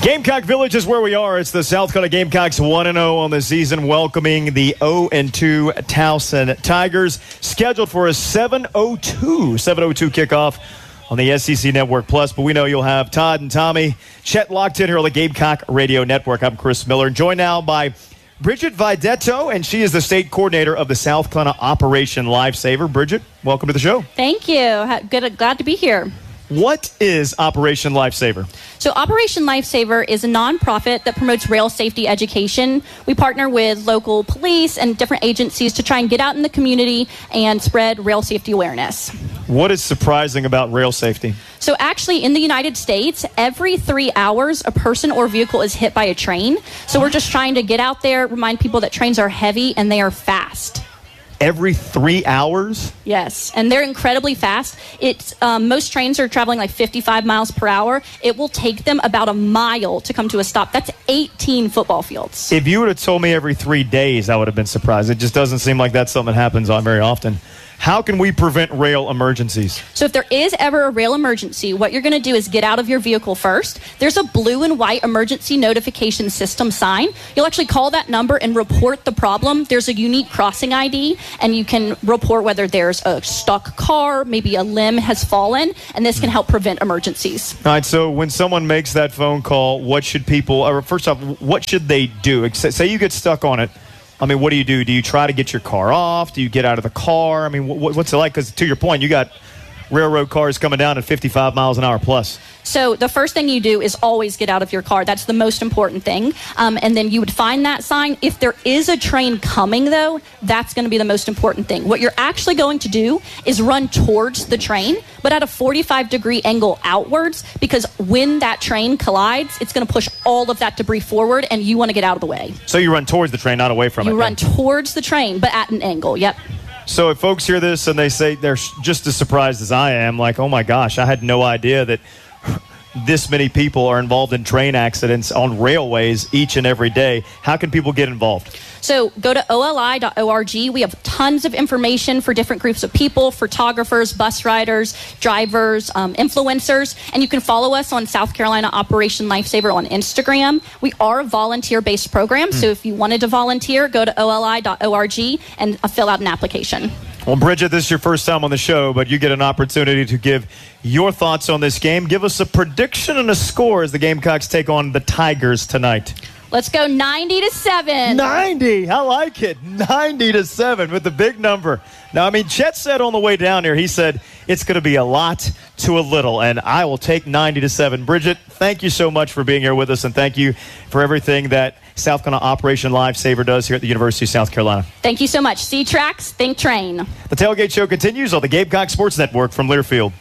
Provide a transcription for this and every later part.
Gamecock Village is where we are. It's the South Carolina Gamecocks 1-0 on the season, welcoming the 0-2 Towson Tigers, scheduled for a 7:02 kickoff on the SEC Network Plus. But we know you'll have Todd and Tommy Chet locked in here on the Gamecock Radio Network. I'm Chris Miller, joined now by Bridget Videtto, and she is the state coordinator of the South Carolina Operation Lifesaver. Bridget, welcome to the show. Thank you. Glad to be here. What is Operation Lifesaver? So Operation Lifesaver is a nonprofit that promotes rail safety education. We partner with local police and different agencies to try and get out in the community and spread rail safety awareness. What is surprising about rail safety? So actually, in the United States, every 3 hours, a person or vehicle is hit by a train. So we're just trying to get out there, remind people that trains are heavy and they are fast. Every 3 hours? Yes, and they're incredibly fast. It's most trains are traveling like 55 miles per hour. It will take them about a mile to come to a stop. That's 18 football fields. If you would have told me every 3 days, I would have been surprised. It just doesn't seem like that's something that happens on very often. How can we prevent rail emergencies? So if there is ever a rail emergency, what you're going to do is get out of your vehicle first. There's a blue and white emergency notification system sign. You'll actually call that number and report the problem. There's a unique crossing ID, and you can report whether there's a stuck car, maybe a limb has fallen, and this can help prevent emergencies. All right, so when someone makes that phone call, what should people, or first off, what should they do? Say you get stuck on it. I mean, what do? Do you try to get your car off? Do you get out of the car? I mean, what's it like? Because to your point, you got railroad cars coming down at 55 miles an hour plus. So the first thing you do is always get out of your car. That's the most important thing. And then you would find that sign. If there is a train coming, though, that's going to be the most important thing. What you're actually going to do is run towards the train, but at a 45-degree angle outwards, because when that train collides, it's going to push all of that debris forward, and you want to get out of the way. So you run towards the train, not away from it. You run towards the train, but at an angle, yep. So if folks hear this and they say they're just as surprised as I am, like, oh my gosh, I had no idea that this many people are involved in train accidents on railways each and every day. How can people get involved? So go to oli.org. We have tons of information for different groups of people, photographers, bus riders, drivers, influencers, and you can follow us on South Carolina Operation Lifesaver on Instagram. We are a volunteer-based program, so if you wanted to volunteer, go to oli.org and fill out an application. Well, Bridget, this is your first time on the show, but you get an opportunity to give your thoughts on this game. Give us a prediction and a score as the Gamecocks take on the Tigers tonight. Let's go 90-7. 90. I like it. 90-7 with the big number. Now, I mean, Chet said on the way down here, he said it's going to be a lot to a little, and I will take 90-7. Bridget, thank you so much for being here with us, and thank you for everything that South Carolina Operation Lifesaver does here at the University of South Carolina. Thank you so much. See tracks, think train. The Tailgate Show continues on the Gamecock Sports Network from Learfield.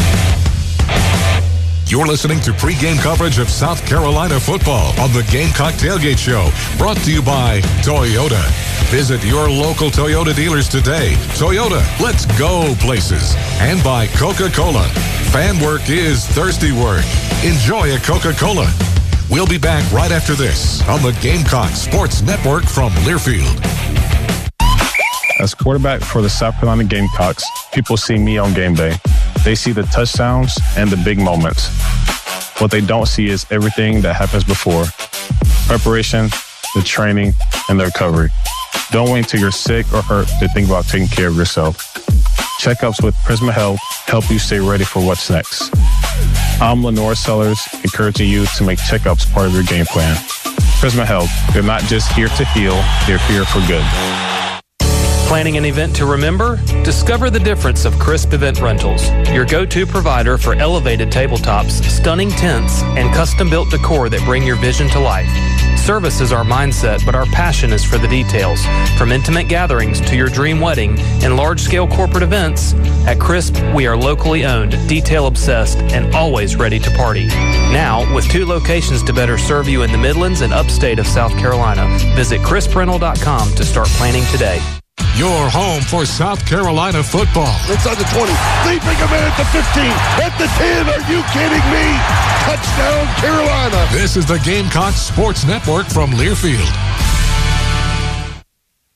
You're listening to pregame coverage of South Carolina football on the Gamecock Tailgate Show, brought to you by Toyota. Visit your local Toyota dealers today. Toyota, let's go places. And by Coca-Cola. Fan work is thirsty work. Enjoy a Coca-Cola. We'll be back right after this on the Gamecock Sports Network from Learfield. As quarterback for the South Carolina Gamecocks, people see me on game day. They see the touchdowns and the big moments. What they don't see is everything that happens before. Preparation, the training, and the recovery. Don't wait until you're sick or hurt to think about taking care of yourself. Checkups with Prisma Health help you stay ready for what's next. I'm Lenore Sellers, encouraging you to make checkups part of your game plan. Prisma Health, they're not just here to heal, they're here for good. Planning an event to remember? Discover the difference of Crisp Event Rentals, your go-to provider for elevated tabletops, stunning tents, and custom-built decor that bring your vision to life. Service is our mindset, but our passion is for the details. From intimate gatherings to your dream wedding and large-scale corporate events, at Crisp, we are locally owned, detail-obsessed, and always ready to party. Now, with 2 locations to better serve you in the Midlands and upstate of South Carolina, visit crisprerental.com to start planning today. Your home for South Carolina football. Inside the 20, leaping a man at the 15, at the 10. Are you kidding me? Touchdown, Carolina. This is the Gamecock Sports Network from Learfield.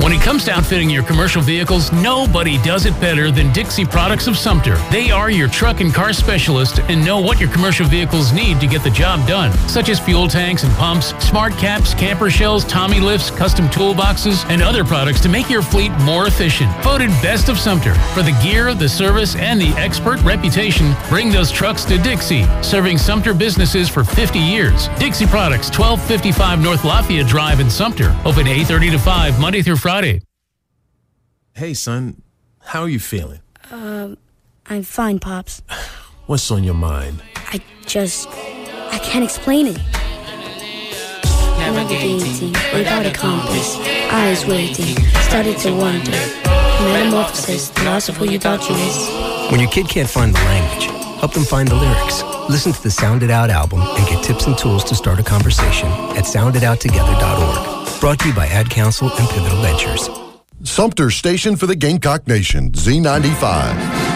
When it comes to outfitting your commercial vehicles, nobody does it better than Dixie Products of Sumter. They are your truck and car specialist and know what your commercial vehicles need to get the job done, such as fuel tanks and pumps, smart caps, camper shells, Tommy lifts, custom toolboxes, and other products to make your fleet more efficient. Voted Best of Sumter. For the gear, the service, and the expert reputation, bring those trucks to Dixie, serving Sumter businesses for 50 years. Dixie Products, 1255 North Lafayette Drive in Sumter. Open 8:30 to 5, Monday through Friday. Hey, son, how are you feeling? I'm fine, Pops. What's on your mind? I can't explain it. Navigating without a compass, eyes waiting, started to wonder. Metamorphosis, the loss of who you thought you was. When your kid can't find the language, help them find the lyrics. Listen to the Sound It Out album and get tips and tools to start a conversation at sounditouttogether.org. Brought to you by Ad Council and Pivotal Ventures. Sumter Station for the Gamecock Nation, Z95.